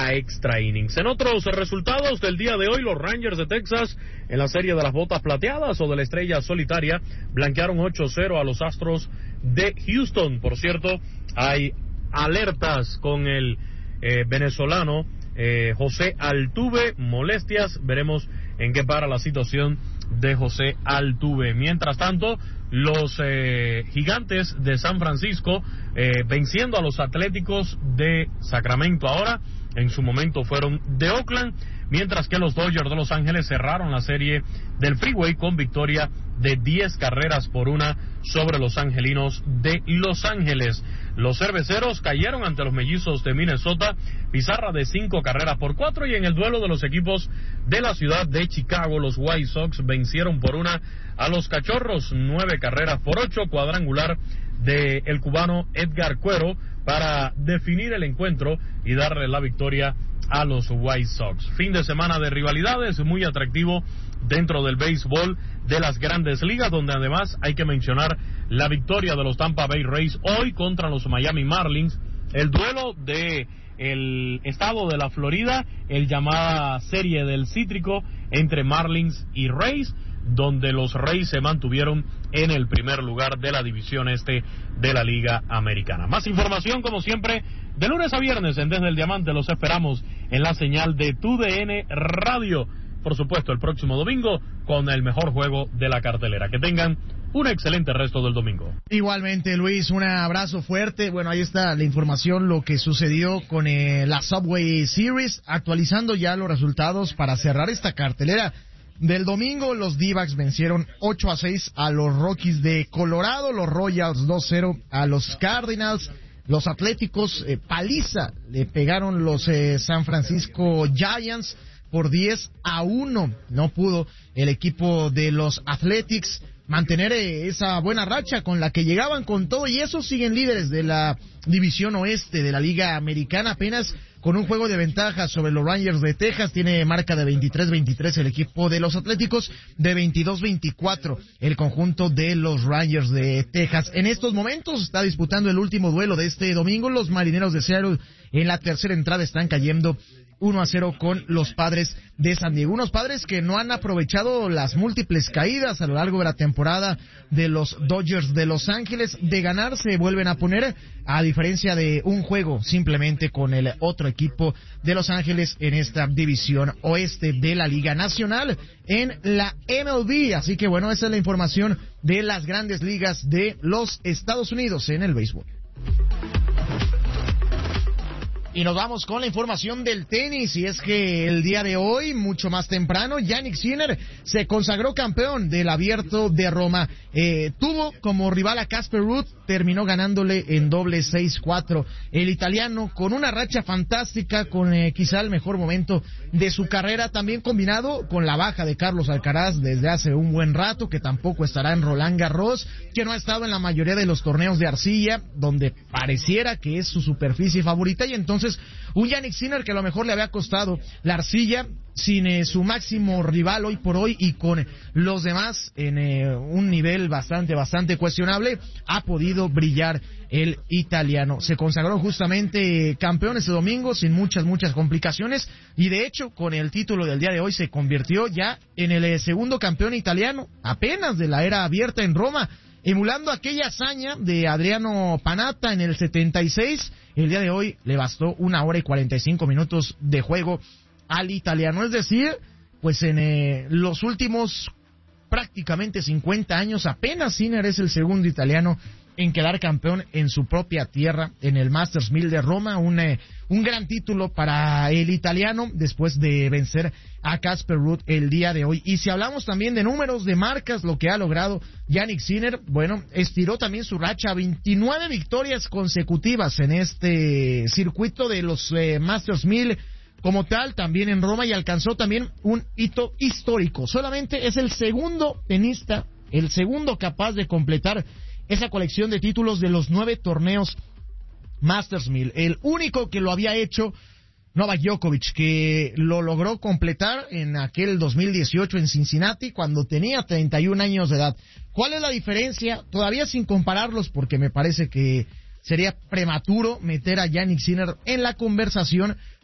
a extra innings. En otros resultados del día de hoy, los Rangers de Texas en la serie de las botas plateadas o de la estrella solitaria blanquearon 8-0 a los Astros de Houston. Por cierto, hay alertas con el venezolano José Altuve, molestias, veremos en qué para la situación de José Altuve. Mientras tanto, los Gigantes de San Francisco venciendo a los Atléticos de Sacramento ahora, en su momento fueron de Oakland, mientras que los Dodgers de Los Ángeles cerraron la serie del Freeway con victoria de 10-1 sobre los angelinos de Los Ángeles. Los cerveceros cayeron ante los mellizos de Minnesota, pizarra de 5-4, y en el duelo de los equipos de la ciudad de Chicago, los White Sox vencieron por 1 a los Cachorros, 9-8, cuadrangular de el cubano Edgar Cuero para definir el encuentro y darle la victoria a los White Sox. Fin de semana de rivalidades muy atractivo dentro del béisbol de las Grandes Ligas, donde además hay que mencionar la victoria de los Tampa Bay Rays hoy contra los Miami Marlins, el duelo de el estado de la Florida, el llamada serie del cítrico entre Marlins y Rays, donde los Rays se mantuvieron en el primer lugar de la división este de la Liga Americana. Más información, como siempre, de lunes a viernes en Desde el Diamante. Los esperamos en la señal de TUDN Radio. Por supuesto, el próximo domingo con el mejor juego de la cartelera. Que tengan un excelente resto del domingo. Igualmente, Luis, un abrazo fuerte. Bueno, ahí está la información, lo que sucedió con la Subway Series, actualizando ya los resultados para cerrar esta cartelera del domingo. Los D-backs vencieron 8-6 a los Rockies de Colorado, los Royals 2-0 a los Cardinals, los Atléticos paliza le pegaron los San Francisco Giants por 10-1. No pudo el equipo de los Athletics mantener esa buena racha con la que llegaban con todo, y esos siguen líderes de la división oeste de la Liga Americana, apenas con un juego de ventaja sobre los Rangers de Texas. Tiene marca de 23-23 el equipo de los Atléticos, de 22-24 el conjunto de los Rangers de Texas. En estos momentos está disputando el último duelo de este domingo. Los Marineros de Seattle en la tercera entrada están cayendo 1-0 con los Padres de San Diego. Unos Padres que no han aprovechado las múltiples caídas a lo largo de la temporada de los Dodgers de Los Ángeles. De ganar se vuelven a poner, a diferencia de un juego simplemente con el otro equipo de Los Ángeles en esta división oeste de la Liga Nacional en la MLB. Así que bueno, esa es la información de las Grandes Ligas de los Estados Unidos en el béisbol. Y nos vamos con la información del tenis, y es que el día de hoy, mucho más temprano, Jannik Sinner se consagró campeón del Abierto de Roma. Tuvo como rival a Casper Ruud, terminó ganándole en doble 6-4. El italiano con una racha fantástica, con quizá el mejor momento de su carrera, también combinado con la baja de Carlos Alcaraz desde hace un buen rato, que tampoco estará en Roland Garros, que no ha estado en la mayoría de los torneos de arcilla, donde pareciera que es su superficie favorita, y entonces un Jannik Sinner que a lo mejor le había costado la arcilla, sin su máximo rival hoy por hoy y con los demás en un nivel bastante cuestionable, ha podido brillar el italiano. Se consagró justamente campeón ese domingo sin muchas complicaciones, y de hecho con el título del día de hoy se convirtió ya en el segundo campeón italiano apenas de la era abierta en Roma, emulando aquella hazaña de Adriano Panatta en el 76. El día de hoy le bastó 1 hora y 45 minutos de juego al italiano. Es decir, pues en los últimos prácticamente 50 años, apenas Sinner es el segundo italiano en quedar campeón en su propia tierra, en el Masters 1000 de Roma, un gran título para el italiano después de vencer a Casper Ruud el día de hoy. Y si hablamos también de números, de marcas, lo que ha logrado Jannik Sinner, bueno, estiró también su racha, 29 victorias consecutivas en este circuito de los Masters 1000 como tal, también en Roma, y alcanzó también un hito histórico. Solamente es el segundo tenista, el segundo capaz de completar esa colección de títulos de los 9 torneos Masters 1000. El único que lo había hecho, Novak Djokovic, que lo logró completar en aquel 2018 en Cincinnati cuando tenía 31 años de edad. ¿Cuál es la diferencia? Todavía sin compararlos, porque me parece que sería prematuro meter a Jannik Sinner en la conversación,